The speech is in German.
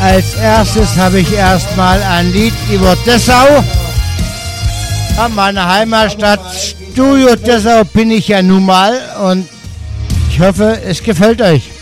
Als erstes habe ich erstmal ein Lied über Dessau. An meiner Heimatstadt Studio Dessau bin ich ja nun mal und ich hoffe, es gefällt euch.